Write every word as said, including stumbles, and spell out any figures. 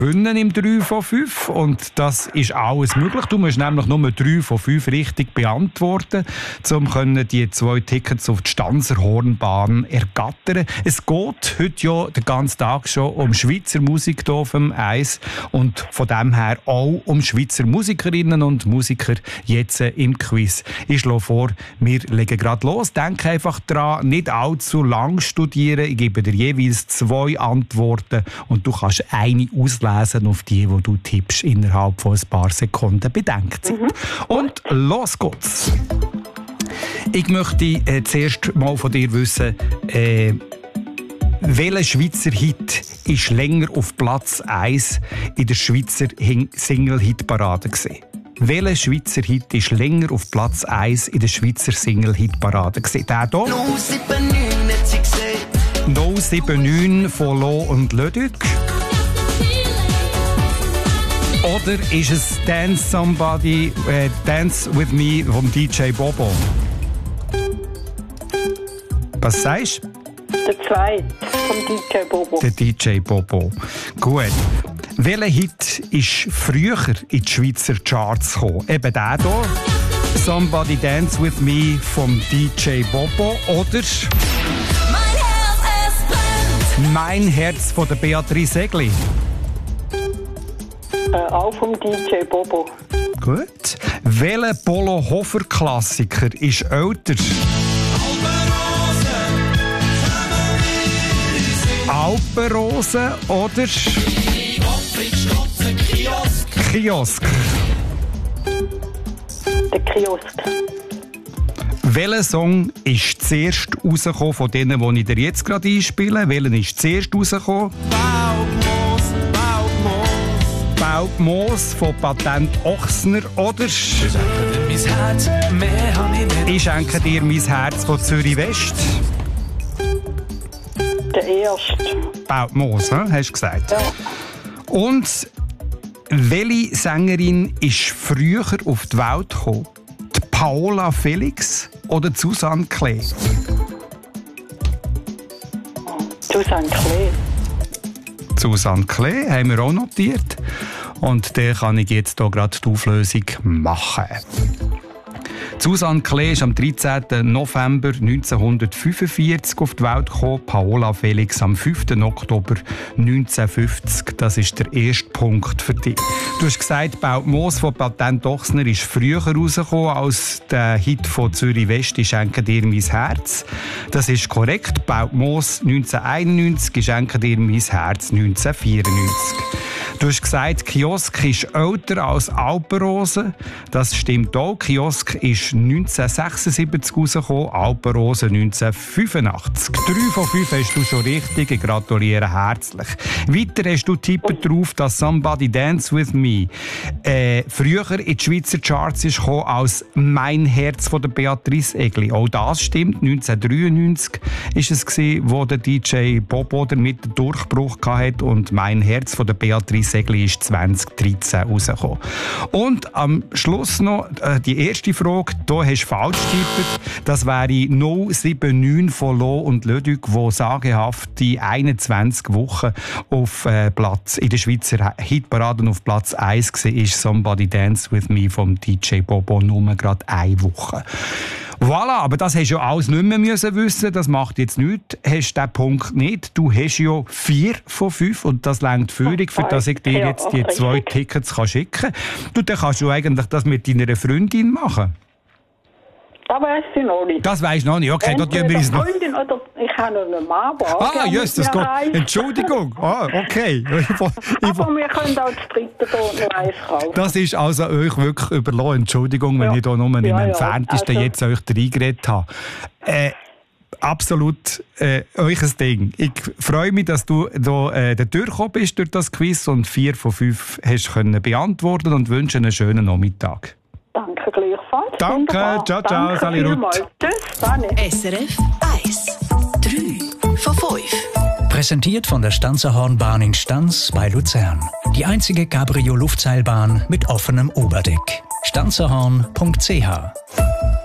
gewinnen im drei von fünf und das ist alles möglich. Du musst nämlich nur drei von fünf richtig beantworten, um die zwei Tickets auf die Stanzer Hornbahn ergattern. Es geht heute ja den ganzen Tag schon um Schweizer Musik hier auf dem Eis und von dem her auch um Schweizer Musikerinnen und Musiker jetzt im Quiz. Ich schlage vor, wir legen gerade los. Denk einfach daran, nicht allzu lang studieren. Ich gebe dir jeweils zwei Antworten und du kannst eine auslesen auf die, die du tippst, innerhalb von ein paar Sekunden Bedenkzeit. Mhm. Und los geht's! Ich möchte äh, zuerst mal von dir wissen, äh, welcher Schweizer Hit ist länger auf Platz eins in der Schweizer Single-Hit-Parade gewesen? Welcher Schweizer Hit ist länger auf Platz eins in der Schweizer Single-Hit-Parade gewesen? Der hier? null sieben neun hat sie gesagt. null sieben neun von Lo und Leduc. Oder ist es Dance Somebody, äh, Dance With Me vom D J Bobo? Was sagst du? Der zweite vom D J Bobo. Der D J Bobo. Gut. Welcher Hit ist früher in die Schweizer Charts gekommen? Eben der hier. Somebody Dance With Me vom D J Bobo. Oder Mein Herz von der Beatrice Egli. Äh, auch vom D J Bobo. Gut. Welcher Polo Hofer Klassiker ist älter? Alpenrose oder Kiosk? Der Kiosk. Welcher Song ist zuerst rausgekommen von denen, die ich dir jetzt gerade einspiele? Welcher ist zuerst rausgekommen? Baubmoos, Baubmoos. Baubmoos von Patent Ochsner oder Ich schenke dir mein Herz von Zürich West. Der erste. Baubmoos, he? Hast du gesagt? Ja. Und welche Sängerin ist früher auf die Welt gekommen? Die Paola Felix oder Susanne Klee? Susanne Klee. Susanne Klee haben wir auch notiert. Und dann kann ich jetzt hier gerade die Auflösung machen. Susanne Klee ist am dreizehnten November neunzehnhundertfünfundvierzig auf die Welt gekommen, Paola Felix am fünften Oktober neunzehnhundertfünfzig. Das ist der erste Punkt für dich. Du hast gesagt, Baubmoos von Patent Ochsner ist früher rausgekommen als der Hit von Zürich West, «Ich schenke dir mein Herz». Das ist korrekt. Baubmoos neunzehnhunderteinundneunzig, «Ich schenke dir mein Herz» neunzehnhundertvierundneunzig. Du hast gesagt, Kiosk ist älter als Alpenrose. Das stimmt auch. Kiosk ist neunzehnhundertsechsundsiebzig rausgekommen, Alpenrose neunzehnhundertfünfundachtzig. Drei von fünf hast du schon richtig. Ich gratuliere herzlich. Weiter hast du tippet drauf, dass «Somebody Dance With Me» äh, früher in die Schweizer Charts ist gekommen als «Mein Herz» von der Beatrice Egli. Auch das stimmt. neunzehnhundertdreiundneunzig ist es gewesen, wo der D J Bobo damit den Durchbruch hatte und «Mein Herz» von der Beatrice Egli ist zwanzig dreizehn rausgekommen. Und am Schluss noch äh, die erste Frage. Hier hast du falsch getippt. Das wäre null sieben neun von Lo und Leduc, wo sagenhaft die einundzwanzig Wochen auf äh, Platz in der Schweizer Hitparaden auf Platz eins war, ist «Somebody Dance With Me» vom D J Bobo nur gerade eine Woche. Voilà, aber das hast du ja alles nicht mehr müssen wissen. Das macht jetzt nichts. Hast du den Punkt nicht. Du hast ja vier von fünf und das reicht völlig, für dass ich dir jetzt die zwei Tickets kann schicken kann. Du, dann kannst du eigentlich das mit deiner Freundin machen. Das weiss ich noch nicht. Das weisst du noch nicht? Okay, dort wir uns noch... Freundin oder ich habe noch einen Mann. Ah, just, das geht. Entschuldigung. Ah, okay. Ich, ich, aber wir können auch das dritte hier noch eins kaufen. Das ist also euch wirklich überlassen. Entschuldigung, wenn ja. ich da nur im ja, Entferntesten ja. also. jetzt euch reingeredet habe. Äh, absolut äh, euch ein Ding. Ich freue mich, dass du da, äh, durchgekommen bist durch das Quiz und vier von fünf hast können beantworten und wünsche einen schönen Nachmittag. Danke gleichfalls. Danke, wunderbar. Ciao, ciao, Sali Ruth. Tschüss, Dani. S R F eins, drei von fünf. Präsentiert von der Stanzer Hornbahn in Stans bei Luzern. Die einzige Cabrio-Luftseilbahn mit offenem Oberdeck. stanzerhorn punkt c h